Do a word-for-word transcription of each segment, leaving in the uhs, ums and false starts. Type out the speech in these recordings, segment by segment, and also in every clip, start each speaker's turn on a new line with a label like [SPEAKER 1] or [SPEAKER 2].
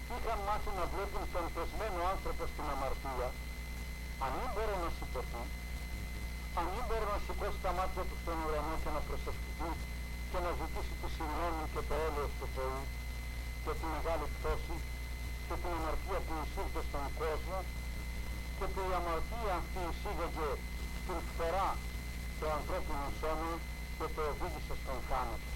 [SPEAKER 1] είχαν μάθει να βλέπουν τον πεσμένο άνθρωπο στην αμαρτία, αν μην μπορώ να σηκωθεί, αν μην μπορώ να σηκώσει τα μάτια του στον ουρανό και να προσευχηθεί και να ζητήσει τη συγγνώμη και το έλεος του Θεού και τη μεγάλη πτώση και την αμαρτία που εισήλθε στον κόσμο και που η αμαρτία αυτή εισήγαγε την φθορά του ανθρώπινου σώμα και το οδήγησε στον θάνατο.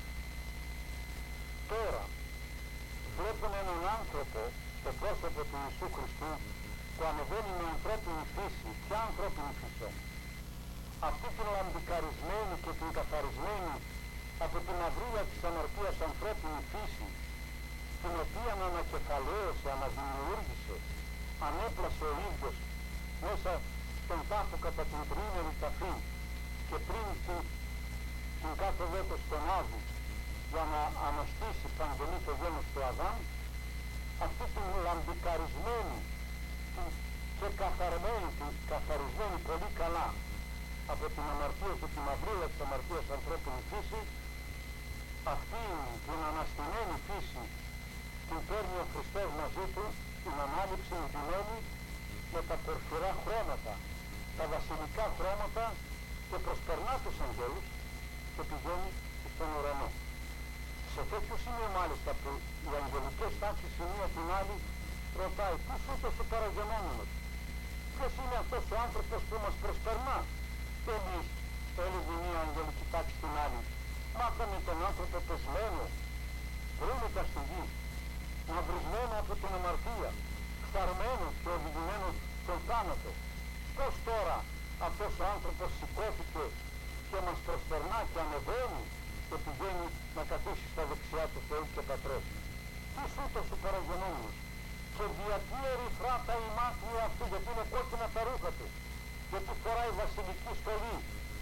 [SPEAKER 1] Τώρα βλέπουν έναν άνθρωπο στο πρόσωπο του Ιησού Χριστού που ανεβαίνει με ανθρώπινη φύση. Ποια ανθρώπινη φύση? Αυτή την λαμπικαρισμένη και την καθαρισμένη από την αυρία της αμαρτίας ανθρώπινη φύση, την οποία ανακεφαλαίωσε, αναδημιούργησε, ανέπλασε ο ίδιος μέσα στον τάφο κατά την τριήμερη ταφή και πριν την, την κάθοδό του στον Άδη για να αναστήσει παντελή το γένος του Αδάμ, αυτή την λαμπικαρισμένη και καθαρμένη, την καθαρισμένη πολύ καλά από την αμαρτία και την αυρία της αμαρτίας ανθρώπινη φύση, αυτή την αναστημένη φύση την παίρνει ο Χριστός μαζί του, την ανάληψη εντυμένη με τα πορφυρά χρώματα, τα βασιλικά χρώματα, και προσπερνά τους αγγέλους και πηγαίνει στον ουρανό. Σε τέτοιο σημείο μάλιστα που οι αγγελικές τάξεις η μία την άλλη ρωτάει, ποιος ούτως ο παραγενόμενος, ποιος είναι αυτός ο άνθρωπος που μας προσπερνά? Και εμείς, έλεγε μία αγγελική τάξη την άλλη, μάθαμε τον άνθρωπο πεσμένο, βρούμητα στη γη, ναυρισμένο από την αμαρτία, φθαρμένο και οδηγημένο στον θάνατο. Πώς τώρα αυτός ο άνθρωπος σηκώθηκε και μας προσπερνά και ανεβαίνει και πηγαίνει να καθίσει στα δεξιά του Θεού και Πατρός? Ποιος ούτως ο παραγενόμενος? Και γιατί ερυθρά τα ημάτια αυτού, γιατί είναι κόκκινα τα ρούχα του, γιατί φοράει βασιλική στολή?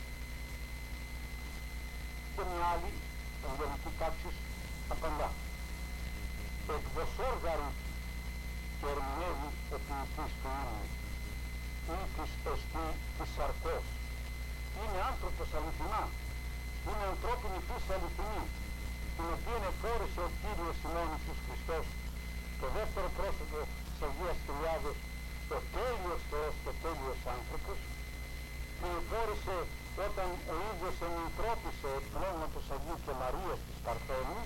[SPEAKER 1] Και μια άλλη αγγελική τάξη απαντά, εκδοσόργαρη και ερμηνεύει ο ποιητής του ύμνου ή της εστί της σαρκός. Είναι άνθρωπος αληθινά, είναι ανθρώπινη φύση αληθινή, την οποία εφόρησε ο Κύριος ημών Ιησούς Χριστός, το δεύτερο πρόσωπο της Αγίας Τριάδος, ο τέλειος Θεός και ο τέλειος άνθρωπος, την εφόρησε όταν ο ίδιος ενυντρόπισε εκ Πνεύματος Αγίου και Μαρίας της Παρθένου,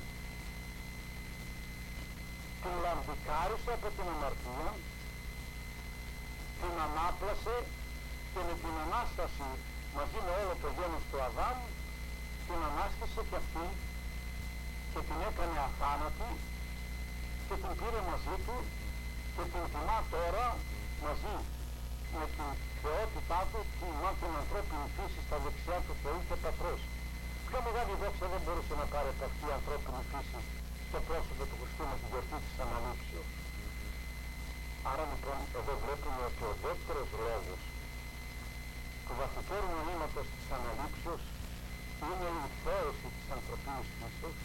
[SPEAKER 1] την λαμπικάρισε από την αμαρτία, την ανάπλασε και με την Ανάσταση μαζί με όλο το γένος του Αδάμ την ανάστησε και αυτή και την έκανε αθάνατη και την πήρε μαζί του και την τιμά τώρα μαζί με την θεότητά του, τιμά την ανθρώπινη φύση στα δεξιά του Θεού και Πατρός. Πιο μεγάλη δόξα δεν μπορούσε να πάρει από αυτή η ανθρώπινη φύση στο πρόσωπο του Χριστού με την γιορτή της Αναλήψεως. Άρα λοιπόν εδώ βλέπουμε ότι ο δεύτερος λόγος του βαθύτερου νοήματος της Αναλήψεως είναι η θέωση της ανθρωπίνης φύσης,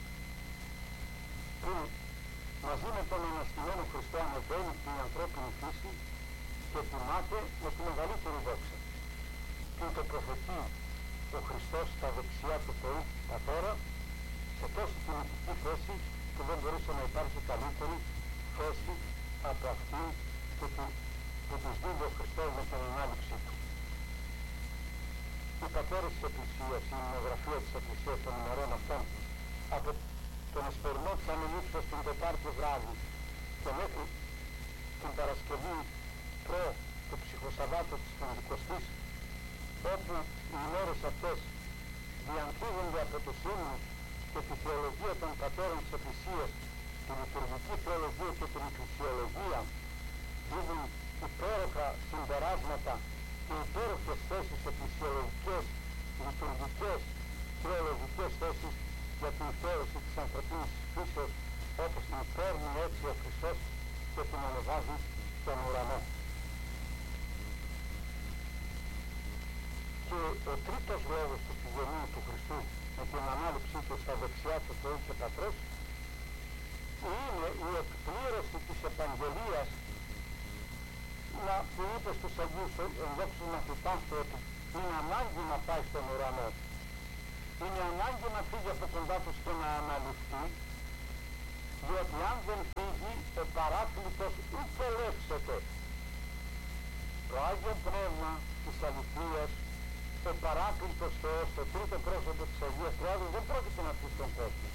[SPEAKER 1] που μαζί με τον αναστημένο Χριστό ανεβαίνει την ανθρώπινη φύση και τιμάται με τη μεγαλύτερη δόξα. Και το προφετεί ο Χριστός στα δεξιά του Θεού Πατέρα σε τόση τιμητική θέση που δεν μπορούσε να υπάρχει καλύτερη θέση από αυτή που, του, που τους δίνει ο Χριστός με την ανάληψή του. Οι πατέρες της Εκκλησίας, η μονογραφία της Εκκλησίας των ημερών αυτών, από τον εσπερμό της Αναλήψεως την Τετάρτη βράδυ και μέχρι την Παρασκευή προ το ψυχοσαββάτο της Πεντηκοστής, όπου οι ημέρες αυτές διαμφίγονται από τους ύμνους και τη θεολογία των πατέρων της Εκκλησίας, τη λειτουργική θεολογία και την εκκλησιολογία, δίνουν υπέροχα συμπεράσματα και υπέροχες θέσεις εκκλησιολογικές, λειτουργικές, θεολογικές θέσεις για την θέωση της ανθρωπίνης φύσεως, όπως την παίρνει έτσι ο Χριστός και την ανεβάζει στον ουρανό. Και ο τρίτος λόγος του πηγενίου του Χριστού με την ανάληψή του στα δεξιά του Θεού και Πατρός είναι η εκπλήρωση της επαγγελίας να, που είπε στους Αγίους ενδόξους μαθητάς του ότι είναι ανάγκη να πάει στον ουρανό, είναι ανάγκη να φύγει από κοντά τους και να αναλυφθεί, διότι αν δεν φύγει ο παρά Άγιον Πνεύμα της αληθείας, ο παράκλητος Θεός, το τρίτο πρόσωπο της Αγίας Τριάδος, δεν πρόκειται να έρθει στον κόσμο.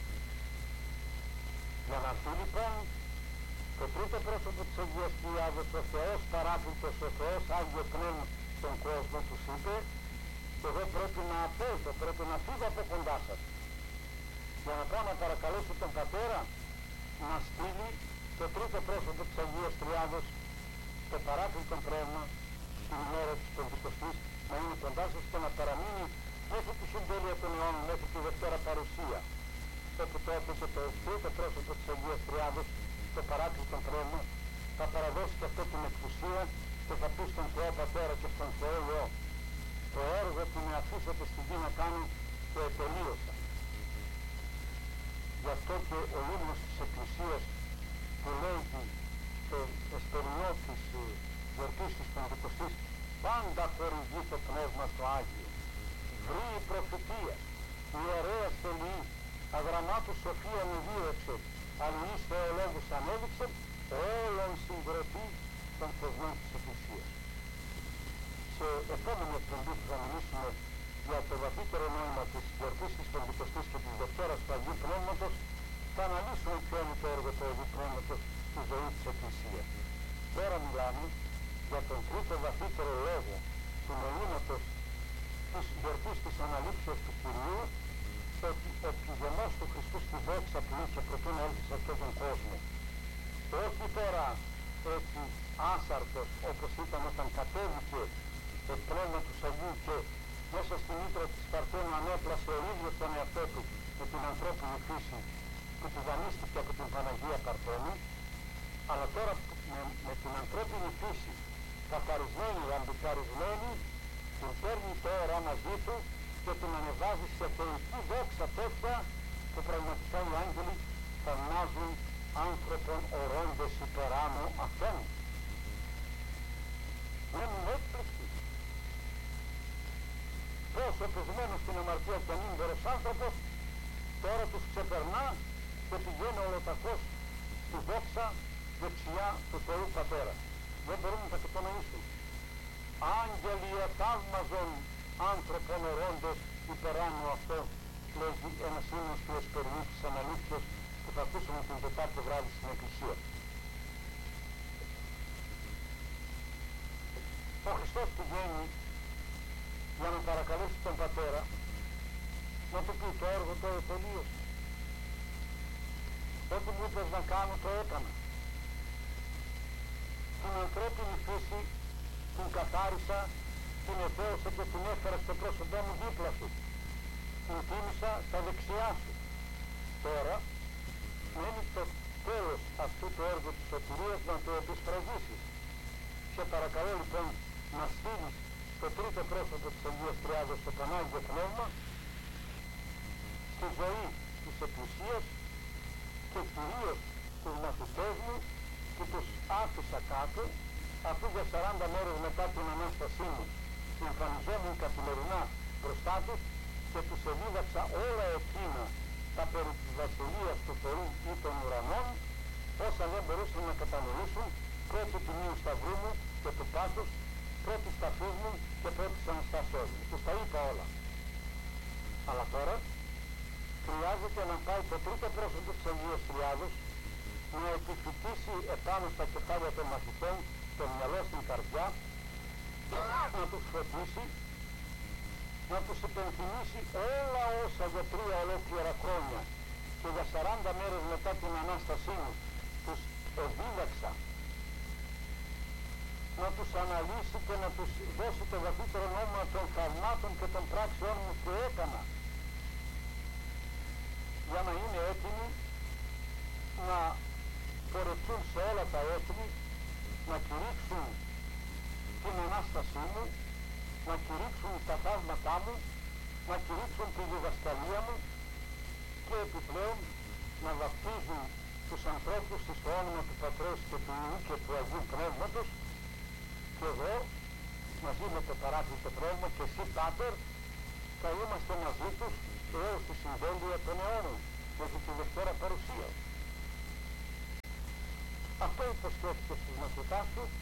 [SPEAKER 1] Για να έρθει λοιπόν το τρίτο πρόσωπο της Αγίας Τριάδος, ο Θεός παράκλητος, ο Θεός Άγιο Πνεύμα στον κόσμο, τους είπε, εγώ πρέπει να απέλθω, πρέπει να φύγω από κοντά σας, για να πάω να παρακαλέσω τον Πατέρα να στείλει το τρίτο πρόσωπο της Αγίας Τριάδος, το παράκλητο Πνεύμα, στην ημέρα της Πεντηκοστής, να είναι κοντά σας και να παραμείνει μέχρι τη συντέλεια των αιώνων, μέχρι τη Δευτέρα Παρουσία, όπου τότε και το τρίτο πρόσωπο της Αγίας Τριάδος, το παράκλητο Πνεύμα, θα παραδώσει και αυτό την εξουσία και θα πει στον Θεό Πατέρα και στον Θεό Υιό, το έργο που με αφήσατε στη γη να κάνω το ετελείωσα. Γι' αυτό και ο ύμνος της Εκκλησίας που λέει στο εσπερινό της γιορτής της Πεντηκοστής, πάντα χορηγεί το Πνεύμα στο Άγιο, βρει η προφητεία, ιερέας τελειή, αγραμμάτου σοφία με δίωξε, αλληλείς θεολόγους ανέδειξε, όλων συγκροτεί των θεσμών της Εκκλησίας. Σε επόμενη εκπομπή που θα μιλήσουμε για το βαθύτερο νόημα της γιορτής της Πεντηκοστής και της Δευτέρας του Αγίου Πνεύματος, θα αναλύσουμε ποιο είναι το έργο του Αγίου Πνεύματος στη ζωή της Εκκλησίας. Τώρα μιλάμε για τον τρίτο βαθύτερο λόγο του νοήματος της γιορτής της Αναλήψεως του Κυρίου, ότι ο πηγενός του Χριστού στη δόξα που είχε προτού να έλθει σε αυτόν τον κόσμο, όχι τώρα έτσι άσαρτος όπως ήταν όταν κατέβηκε το πνεύμα του Αγίου και μέσα στη μήτρα της Παρθένου ανέπλασε ο ίδιος τον εαυτό του με την ανθρώπινη φύση που του δανείστηκε από την Παναγία Παρθένου, αλλά τώρα με, με την ανθρώπινη φύση καθαρισμένη, αντικαρισμένη, την παίρνει τώρα μαζί του και την ανεβάζει σε θεϊκή δόξα τέτοια που πραγματικά οι άγγελοι θαυμάζουν άνθρωπον ορώντες υπεράνω αυτόν. Μένουν έκπληκτοι. Πόσο πεσμένος στην αμαρτία και ανήμβερος άνθρωπος τώρα τους ξεπερνά και πηγαίνει ολοταχώς στη δόξα δεξιά του Θεού Πατέρα. Δεν μπορούν να τα κατανοήσουν. Άγγελοι εθαύμαζον άνθρωπον ορώντες υπεράνω αυτό, λέγει ένας ύμνος του εσπερινού της Αναλήψεως που θα ακούσουμε την Τετάρτη βράδυ στην Εκκλησία. Ο Χριστός πηγαίνει για να παρακαλέσει τον Πατέρα να του πει το έργο το ετελείωσε. Ό,τι μου είπες να κάνω το έκανα. Την ανθρώπινη φύση την καθάρισα, την εδέωσα και την έφερα στο πρόσωπό μου δίπλα σου. Την τίμησα στα δεξιά σου. Τώρα μένει το τέλος αυτού του έργου της σωτηρίας να το επισφραγίσεις. Σε παρακαλώ λοιπόν να στείλεις το τρίτο πρόσωπο της Αγίας Τριάδος, το Πανάγιο Πνεύμα, στη ζωή της Εκκλησίας και κυρίως τους μαθητές μου που τους άφησα κάτω, αφού για σαράντα μέρες μετά την Ανάστασή μου εμφανιζόμουν καθημερινά μπροστά τους και τους εδίδαξα όλα εκείνα τα περί της Βασιλείας του Θεού ή των ουρανών, όσα δεν μπορούσαν να κατανοήσουν, πρώτη τιμίου σταυρού μου και του πάθους, πρώτη ταφής μου και πρώτη Αναστάσεως μου. Τους τα είπα όλα. Αλλά τώρα χρειάζεται να πάει το τρίτο πρόσωπο της Αγίας Τριάδος να επιφυτίσει επάνω στα κεφάλια των μαθητών, το μυαλό στην καρδιά, να τους φωτίσει, να τους υπενθυμίσει όλα όσα για τρία ολόκληρα χρόνια και για σαράντα μέρες μετά την Ανάστασή μου τους εδίδαξα, να τους αναλύσει και να τους δώσει το βαθύτερο νόημα των θαυμάτων και των πράξεών μου που έκανα, για να είναι έτοιμοι να πορευτούν σε όλα τα έθνη, να κηρύξουν την Ανάστασή μου, να κηρύξουν τα θαύματά μου, να κηρύξουν τη διδασκαλία μου και επιπλέον να βαπτίζουν τους ανθρώπους στο όνομα του Πατρός και του Υιού και του Αγίου Πνεύματος, και εγώ μαζί με το παράκλητο Πνεύμα και εσύ Πάτερ θα είμαστε μαζί τους έως τη συντέλεια των αιώνων μέχρι τη Δευτέρα Παρουσία. Αυτό υποσχέθηκε στους μαθητάς του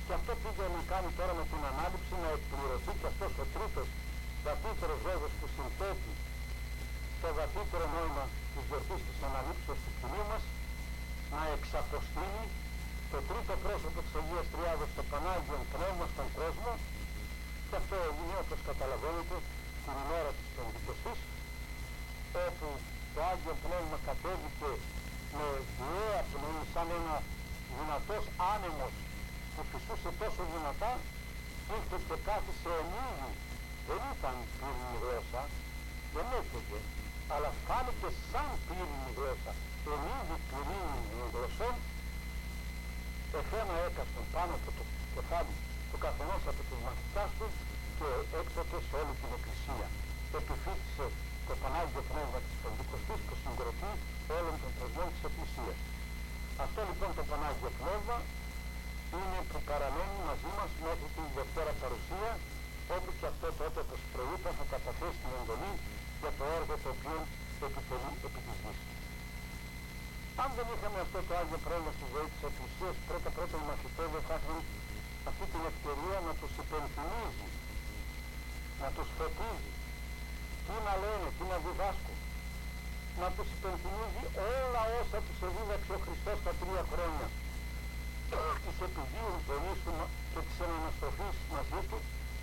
[SPEAKER 1] Και αυτό πήγε να κάνει τώρα με την ανάληψη να εκπληρωθεί και αυτός ο τρίτος βαθύτερος λόγος που συνθέτει το βαθύτερο νόημα της γιορτής της αναλήψεως του Κυρίου μας, να εξαποστείλει το τρίτο πρόσωπο της Αγίας Τριάδος, το Πανάγιον Πνεύμα στον κόσμο, και αυτό έγινε, όπως καταλαβαίνετε, την ημέρα της Πεντηκοστής, όπου το Άγιο Πνεύμα κατέβηκε με βιαία πνοή, σαν ένα δυνατός άνεμος που φυσούσε τόσο δυνατά, ήρθε και κάθισε ενίδη. Δεν ήταν πύρινη γλώσσα, δεν έφυγε, αλλά φάνηκε σαν πύρινη γλώσσα, ενίδη πυρήνη γλωσσών, εφένα έκαστον πάνω από το κεφάλι του καθενός από τους μαθητάς του και έκτοτε σε όλη την Εκκλησία. Επιφύτησε το Πανάγιο Πνεύμα της Πεντηκοστής που συγκροτεί όλων των θεσμών της Εκκλησίας. Αυτό λοιπόν το Πανάγιο Πνεύμα είναι που παραμένει μαζί μας μέχρι την Δευτέρα Παρουσία, όπου και αυτό τότε, όπως προείπα, θα καταθέσει την εντολή για το έργο το οποίο επιτελεί επί της γης. Αν δεν είχαμε αυτό το Άγιο Πνεύμα στη ζωή της Εκκλησίας, πρώτα πρώτα οι μαθητές δεν θα είχαν αυτή την ευκαιρία να τους υπενθυμίζει, να τους φωτίζει, τι να λένε, τι να διδάσκουν, να τους υπενθυμίζει όλα όσα τους εδίδαξε ο Χριστός τα τρία χρόνια της επιδίου ζωής του και της αναστροφής μαζί του,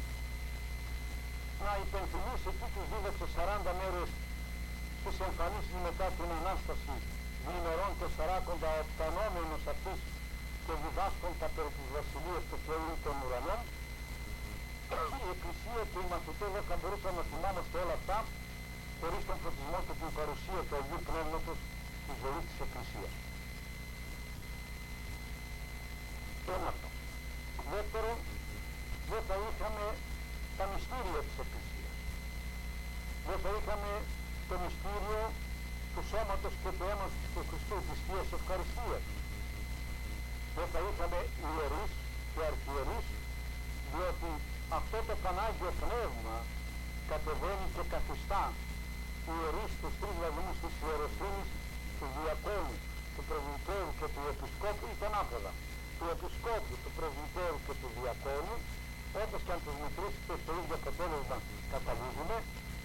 [SPEAKER 1] να υπενθυμίσει τι τους δίδαξε σαράντα μέρες στις εμφανίσεις μετά την Ανάσταση, διημερών τεσσαράκοντα οπτανόμενος αυτής και διδάσκοντα περί της Βασιλείας του Θεού των ουρανών. Η Εκκλησία και οι μαθητές δεν θα μπορούσαν να θυμάμαστε όλα αυτά χωρίς τον φωτισμό και την παρουσία του Αγίου Πνεύματος στη ζωή της Εκκλησίας. Ένα αυτό. Δεύτερο, δεν θα είχαμε τα μυστήρια της Εκκλησίας. Δεν θα είχαμε το μυστήριο του σώματος και του αίματος του Χριστού, της Θείας Ευχαριστίας. Δεν θα είχαμε ιερείς και αρχιερείς, διότι αυτό το Πανάγιο Πνεύμα κατεβαίνει και καθιστά ιερείς τους τρεις βαθμούς της ιεροσύνης, του διακόνου, του πρεσβυτέρου και του επισκόπου, ή τον άποδα, του επισκόπου, του πρεσβυτέρου και του διακόνου, όπως και αν τους μετρήσει και στο ίδιο αποτέλεσμα καταλήγουμε,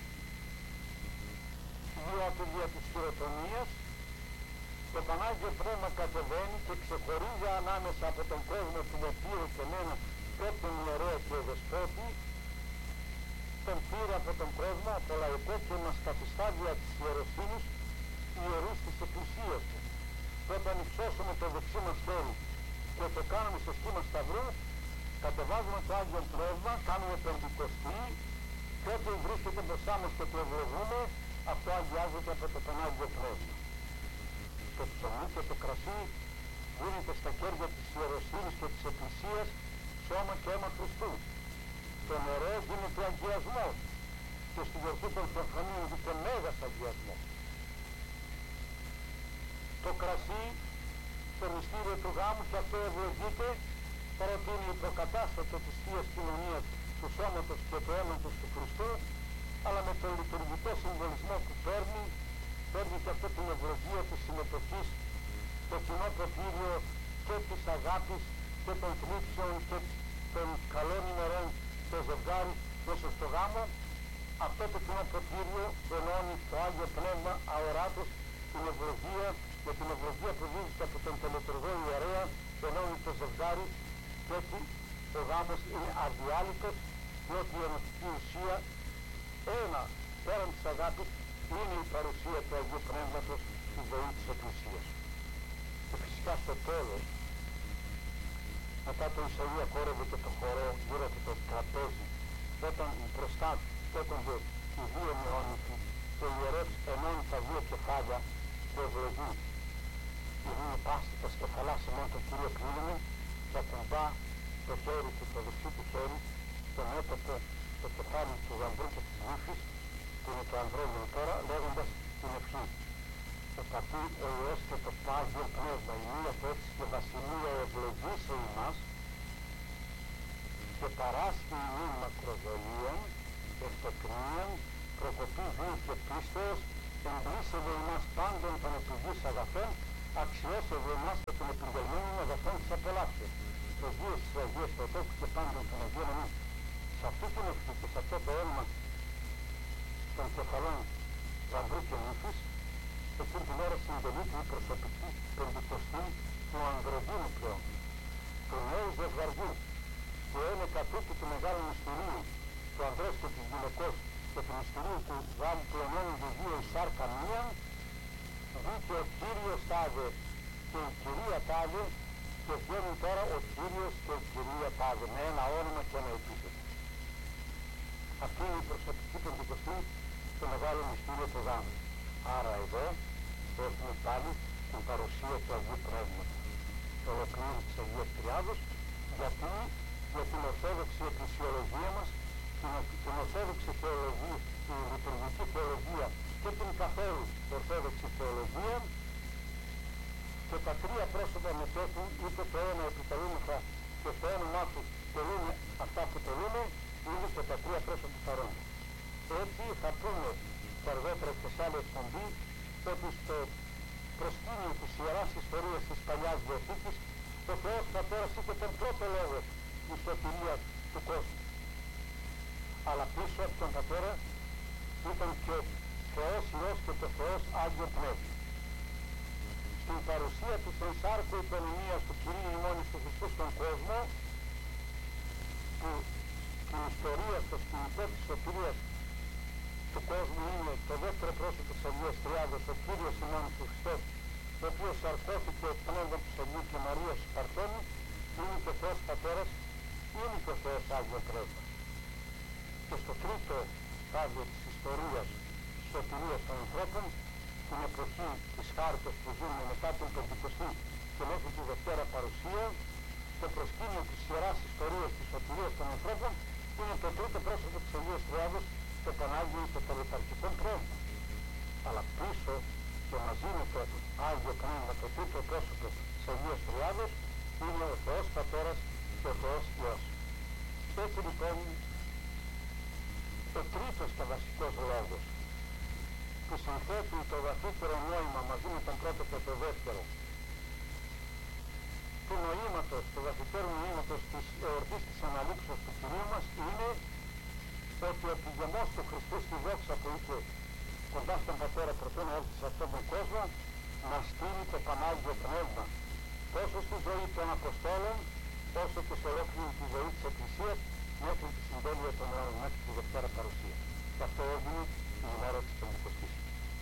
[SPEAKER 1] διότι δια της χειροτονίας το Πανάγιο Πνεύμα κατεβαίνει και ξεχωρίζει ανάμεσα από τον κόσμο που με πήρε και μένα όποιον ιερέα και δεσπότη, τον πήρε από τον κόσμο, από το λαϊκό, και μας καθιστά δια της ιεροσύνης ιερείς της Εκκλησίας του. Και όταν υψώσουμε το δεξί μας χέρι και το κάνουμε στο σχήμα σταυρού, κατεβάζουμε το Άγιο Πνεύμα, κάνουμε Πεντηκοστή, και ό,τι βρίσκεται μπροστά μας και το ευλογούμε, αυτό αγιάζεται από το Πανάγιο Πνεύμα. Το ψωμί και το κρασί δίνεται στα χέρια της ιεροσύνης και της Εκκλησίας σώμα και αίμα Χριστού. Το νερό γίνεται αγιασμός και στη γιορτή των Θεοφανίων γίνεται μέγας αγιασμός. Το κρασί, το μυστήριο του γάμου, και αυτό ευλογείται, παρότι είναι η προκατάστατο της Θείας Κοινωνίας του σώματος και του αίματος του Χριστού, αλλά με τον λειτουργικό συμβολισμό που παίρνει, παίρνει και αυτό την ευλογία της συμμετοχής, το κοινό προτήριο και της αγάπης και των θλίψεων και των καλών ημερών στο ζευγάρι μέσα στο γάμο. Αυτό το κοινό προτήριο ενώνει το Άγιο Πνεύμα αοράτος την ευλογία, με την ευλογία που δίδεται από τον τελετουργό ιερέα, ενώνει το ζευγάρι, και έτσι ο γάμος είναι αδιάλειτος, διότι η ενωτική ουσία, ένα πέραν της αγάπης, είναι η παρουσία του Αγίου Πνεύματος στη ζωή της Εκκλησίας. Και φυσικά στο τέλος, μετά το Ισαΐα κόρευε και το χορό γύρω από το τραπέζι, όταν μπροστά στέκονται οι δύο νεόνυκοι και ο ιερεύς ενώνει τα δύο κεφάλια και ευλογεί. Η δύο πάστη τα σκεφαλά σε μόνο το Κύριο κλείνουμε και ακουμπά το χέρι του, το δεξί του χέρι, στο μέτωπο το κεφάλι του γαμπρού και της νύφης, που είναι το ανδρόγυνο τώρα, λέγοντας την ευχή. Το πατή ο Υιός και το Άγιο Πνεύμα, η μία έτσι και βασιλεία ευλογήσε ημάς και παράσχει ημίν μακροδολίαν, ευτεκνίαν, προκοπή βίου και πίστεως, εμπλήσευε ημάς πάντων των επιγείς αγαθών, αξιώσευε εμάς και των επιγγελμένων αγαθών της απολαύσεως, προσβίες της Αγίας Θεοτόκου και πάντων των Αγίων Αμήν. Σε αυτή την ευχή και σε αυτό το όνομα των κεφαλών Βαμβρού και Νύφης, εκείνη την ώρα συντελείται η προσωπική πεντηκοστή του Ανδρογίνου πλέον, του νέου ζευγαριού, που είναι κατοίκη του μεγάλου μυστηρίου, του ανδρός και της γυναικός και του μυστηρίου του γάμου πλενώνουν δύο η σάρκα μία, βγήκε ο Κύριος τάδε και η Κυρία τάδε και βγαίνουν τώρα ο Κύριος και η Κυρία τάδε με ένα όνομα και ένα επίθετο. Αυτή είναι η προσωπική πεντηκοστή στο μεγάλο μυστήριο του γάμου. Άρα εδώ έχουμε πάλι την παρουσία του Αγίου Πνεύματος, το ολοκλήρου της Αγίας Τριάδος, γιατί για την Ορθόδοξη Εκκλησιολογία μας, την, την Ορθόδοξη Θεολογία, την Λειτουργική Θεολογία και την καθόλου Ορθόδοξη Θεολογία, και τα τρία πρόσωπα μετέχουν, είτε το ένα επιτελούμεθα και στο όνομά του τελούμε αυτά που τελούμε, είναι και τα τρία πρόσωπα παρόντα. Έτσι θα πούμε και αργότερα και σε άλλη εκπομπή ότι στο προσκήνιο της Ιεράς Ιστορίας της Παλιάς Διαθήκης ο Θεός Πατέρας είχε τον πρώτο λόγο της σωτηρίας του κόσμου. Αλλά πίσω από τον Πατέρα ήταν και Θεός Υιός και το Θεός Άγιο Πνεύμα. Στην παρουσία της ενσάρκου οικονομίας του Κυρίου ημών Ιησού Χριστού στον κόσμο, που την ιστορία στο σκηνικό της σωτηρίας του κόσμου είναι το δεύτερο πρόσωπο της Αγίας Τριάδος, ο Κύριος ημών Ιησού Χριστός, ο οποίος σαρκώθηκε εκ πνεύμα της Αγίου και Μαρίας του Παρθένου, είναι και ο Θεός Πατέρας, είναι και ο Θεός Άγιο Πνεύμα. Και στο τρίτο στάδιο της ιστορίας της σωτηρίας των ανθρώπων, την εποχή της χάριτος που ζούμε μετά την Πεντηκοστή και μέχρι τη Δευτέρα Παρουσία, το προσκήνιο της Ιεράς Ιστορίας της σωτηρίας των ανθρώπων είναι το τρίτο πρόσωπο της Αγίας Τριάδος, το Πανάγιο και το Λιταρχικό Πνεύμα. Αλλά πίσω και μαζί με το Άγιο Πνεύμα, το τρίτο πρόσωπο της Αγίας Τριάδος, είναι ο Θεός Πατέρας και ο Θεός Υιός. Έτσι λοιπόν, ο τρίτος και βασικός λόγος που συνθέτει το βαθύτερο νόημα μαζί με τον πρώτο και το δεύτερο του νοήματος, του βαθύτερου νοήματος της εορτής της Αναλήψεως του Κυρίου μας είναι ότι ο πηγεμός του Χριστού στη δόξα που είχε κοντά στον Πατέρα προτού να έρθει σε αυτόν τον κόσμο μας στείλει το Πανάγιο Πνεύμα τόσο στη ζωή των Αποστόλων όσο και σε ολόκληρη τη ζωή της Εκκλησίας μέχρι τη συντέλεια των αιώνων, μέχρι τη Δευτέρα Παρουσία. Και αυτό έγινε την ημέρα της Πεντηκοστής.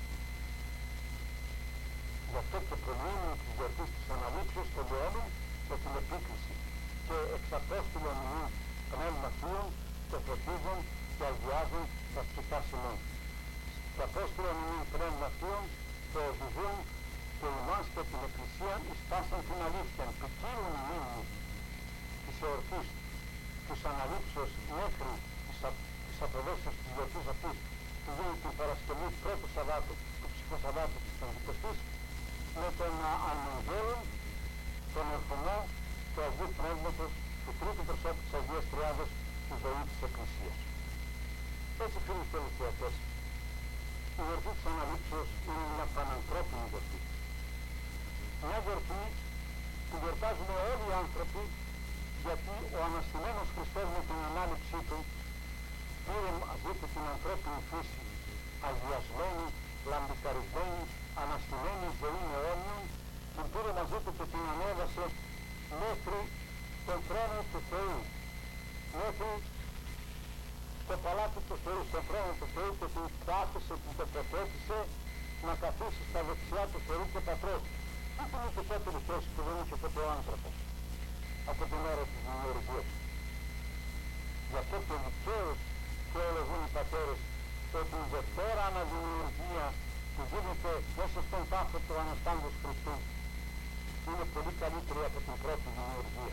[SPEAKER 1] Γι' αυτό και προμείνουν της γιορτής της Αναλήψεως των αιώνων με την επίκληση και εξ Απόστολων ημών Πνεύμα Θείων και φωτίζουν και αγιάζουν τα ψυχά σημών. Και Απόστολων ημών Πνεύμα Θείων το οδηγούν και εμάς και την Εκκλησία εις πάσαν την αλήθεια, ποικίλουν οι μήνυοι της εορτής της Αναλήψεως μέχρι της, α, της αποδόσεως της γιορτής αυτής που γίνει την Παρασκευή πρώτου Σαββάτου, του ψυχοσαββάτου της Πεντηκοστής, με τον αναγγέλων τον ερχομό του Αγίου Πνεύματος του τρίτου προσώπου της Αγίας Τριάδος στη ζωή της Εκκλησίας. Έτσι, φίλοι και θεατές, η γιορτή της Αναλήψεως είναι μια πανανθρώπινη γιορτή. Μια γιορτή που γιορτάζουμε όλοι οι άνθρωποι, γιατί ο αναστημένος Χριστός με την ανάληψή του πήρε μαζί του την ανθρώπινη φύση, αγιασμένη, λαμπικαρισμένη, αναστημένη ζωή αιώνιων, την πήρε μαζί του και την ανέβασε μέχρι τον θρόνο του Θεού, μέχρι το παλάτι του Θεού, στον θρόνο του Θεού, και την κάθισε, την τοποθέτησε να καθίσει στα δεξιά του Θεού και Πατρός. Αυτή είναι η περισσότερη θέση που δεν είχε ποτέ ο άνθρωπος από την ώρα της δημιουργίας. Γι' αυτό και δικαίως και ολογούν οι πατέρες ότι η Δευτέρα Αναδημιουργία που γίνεται μέσα στον τάφο του Αναστάντος Χριστού είναι πολύ καλύτερη από την πρώτη δημιουργία.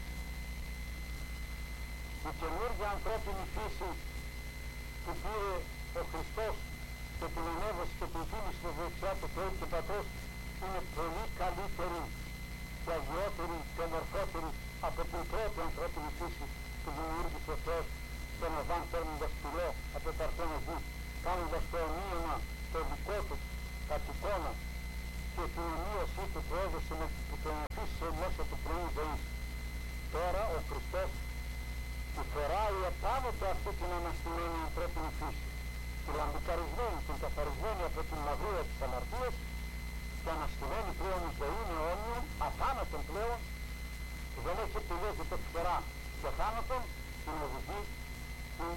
[SPEAKER 1] Η καινούργια ανθρώπινη φύση που πήρε ο Χριστός και την ανέβασε και την φίλησε στη δεξιά του Θεού και Πατρός είναι πολύ καλύτερη και αγιότερη και ομορφότερη από την πρώτη ανθρώπινη φύση που δημιούργησε ο Θεός στον Αδάμ, παίρνοντας πυλό από παρθένο γη, κάνοντας το ομοίωμα το δικό του κατ' εικόνα και την ομοίωσή του του ούτε αυτή την αναστημένη ανθρώπινη φύση, τη λαμπικαρισμένη, την καθαρισμένη από την μαυρία της αμαρτίας και αναστημένη πλέον η ζωή αιώνιων, αθάνατον πλέον, που δεν έχει επιλέγει τέτοια φορά και θάνατον, την οδηγεί στην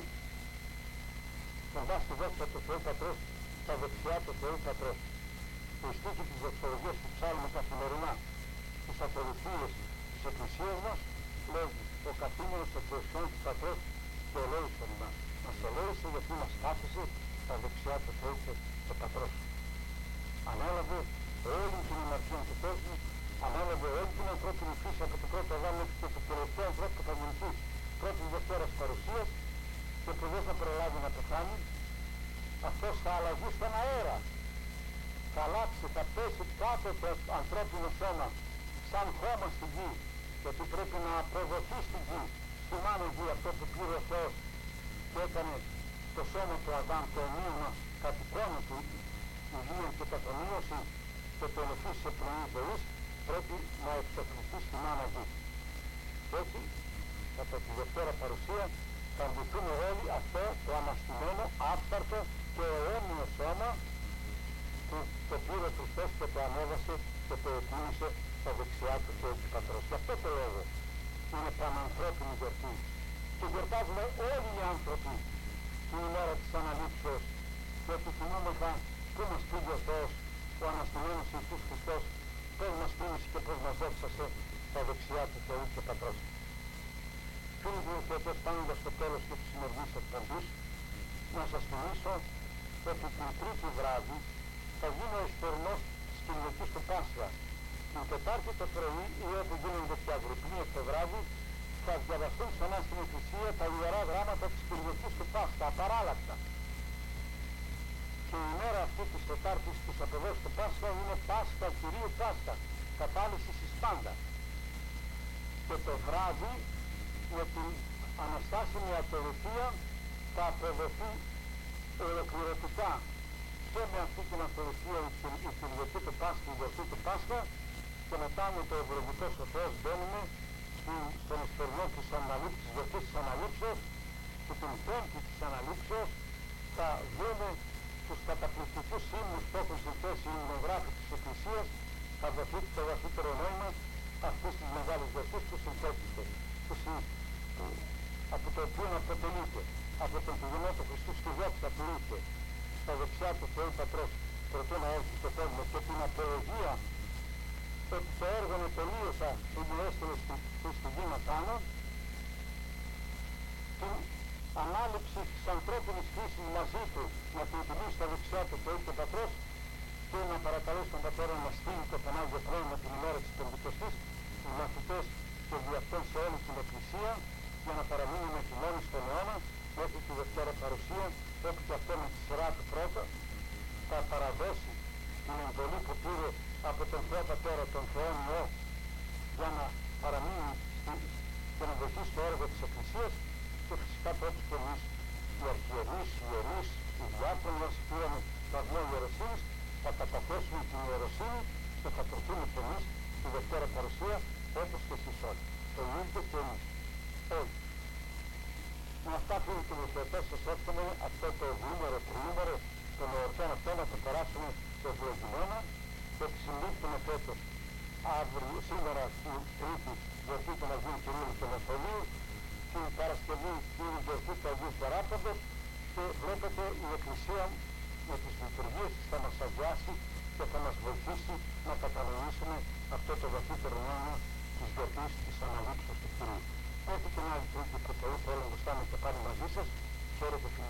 [SPEAKER 1] κοντά στη δόξα του Θεού Πατρός, στα δεξιά του Θεού Πατρός. Το στίχη της δοξολογίας που ψάλουμε καθημερινά στις ακολουθίες της Εκκλησίας μας λέγει ο καθήμενος εξουσιών του Πατρός και ελέησον μας. Μας ελέησε γιατί μας κάθισε στα δεξιά του Θεού και του Πατρός. Ανέλαβε όλη την αμαρτία του κόσμου, ανέλαβε όλη την ανθρώπινη φύση από το πρώτο Αδάμ μέχρι και το τελευταίο ανθρώπου που θα γεννηθεί πρώτης Δευτέρας παρουσίας και που δεν θα προλάβει να πεθάνει, αυτός θα αλλαγεί στον αέρα. Θα αλλάξει, θα πέσει κάτω το ανθρώπινο σώμα σαν χώμα στη γη, γιατί πρέπει να αποδοθεί στη γη, στη μάνα γη, αυτό που πήρε ο Θεός και έκανε το σώμα του Αδάμ, το ομοίωμα κατ' εικόνα του υγείων και καθομοίωση και το ελευθεί σε πνοή ζωής, πρέπει να εξοφληθεί στη μάνα γη. Έτσι, κατά τη Δευτέρα παρουσία, θα αντιθούμε όλοι αυτό το αναστημένο, άφθαρτο και αιώνιο σώμα που το πήρε ο Χριστός και το ανέβασε και το επούλησε στα δεξιά του Θεού του Πατρός. Γι' αυτό το λόγο είναι πανανθρώπινη γιορτή. Και γιορτάζουμε όλοι οι άνθρωποι την ημέρα της Αναλήψεως και ότι θυμόμεθα που μας πήγε ο Θεός, ο αναστημένος Ιησούς Χριστός, πώς μας πίνησε και πώς μας δόξασε στα δεξιά του Θεού και Πατρός. Φίλοι μου και αυτός φτάνοντας στο τέλος και της σημερινής εκπομπής, να σας θυμίσω ότι την τρίτη βράδυ θα γίνει ο εισπορνός της Κυριακής του Πάσχα. Την Τετάρτη το πρωί ή όπου γίνονται πια γρυπνίες το βράδυ, θα διαβαστούν ξανά στην Εκκλησία τα ιερά γράμματα της Κυριακής του Πάσχα, απαράλλακτα. Και η μέρα αυτή της Τετάρτης της αποδόσης του Πάσχα είναι Πάσχα Κυρίου Πάσχα, κατάλυσης εις πάντα. Και το βράδυ με την αναστάσιμη ακολουθία θα αποδοθεί ολοκληρωτικά και με αυτή την ακολουθία η Κυριακή του Πάσχα, η γιορτή του Πάσχα, και μετά με το ευλογητός ο Θεός μπαίνουμε στον εισπορνό της Αναλήψης, της γιορτής της Αναλήψεως, και την Πέμπτη της Αναλήψεως θα δούμε τους καταπληκτικούς ύμνους που έχουν συνθέσει οι υμνογράφοι της Εκκλησίας, θα δοθεί το βαθύτερο νόημα αυτής της μεγάλης γιορτής που συνθέτηκε, που συ, που, από το οποίο αποτελείται, από τον πηγενό του Χριστού στη δόξα που ήρθε στα δεξιά του Θεού Πατρός προτού να έρθει στο κόσμο, και την απολογία ότι το έργο με τελείωσα που μου έστειλε στη γη να κάνω, την ανάληψη της ανθρώπινης φύσης μαζί του να την τιμήσει στα δεξιά του Θεού και Πατρός, και να παρακαλέσει τον Πατέρα να στείλει το Πανάγιο Πνεύμα την ημέρα της Πεντηκοστής στους μαθητές και δι' αυτών σε όλη την Εκκλησία, για να παραμείνουμε χειμώνη στον αιώνα μέχρι τη Δευτέρα παρουσία, όπου και αυτό με τη σειρά του πρώτα θα παραδώσει την εντολή που πήρε από τον Θεό Πατέρα, τον Θεό Υιό, για να παραμείνει και να βοηθήσει το έργο της Εκκλησίας, και φυσικά τότε και εμείς οι αρχιερείς, οι ιερείς, οι διάκονοι μας πήραμε βαθμό ιεροσύνης, θα καταθέσουμε την ιεροσύνη και θα προτείνουμε και εμείς τη Δευτέρα παρουσία, όπως και εσείς όλοι. Το ίδιο και εμείς. Όλοι. Με αυτά, φίλοι και μεσαιωτές, σας εύχομαι αυτό το διήμερο, τριήμερο των εορτών αυτών να το περάσουμε το ευλογημένα, και ότι συμπίπτουμε φέτος αύριο, σήμερα στην Τρίτη γιορτή των Αγίων Κυρίων και Μεθοδίου, την Παρασκευή την γιορτή του Αγίου Παράποντος, και βλέπετε η Εκκλησία με τις λειτουργίες της θα μας αγιάσει και θα μας βοηθήσει να κατανοήσουμε αυτό το βαθύτερο νόημα της γιορτής της Αναλήψεως του Κυρίου. Μέχρι την άλλη Τρίτη που το θέλω να στάμε και πάλι μαζί σας. Χαίρετε.